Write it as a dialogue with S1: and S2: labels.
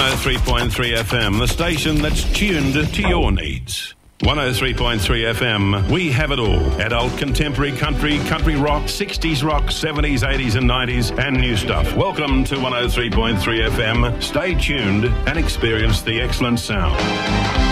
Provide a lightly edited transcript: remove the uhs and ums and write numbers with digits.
S1: 103.3 FM, the station that's tuned to your needs. 103.3 FM, we have it all. Adult, contemporary, country, country rock, 60s rock, 70s, 80s and 90s, and new stuff. Welcome to 103.3 FM. Stay tuned and experience the excellent sound.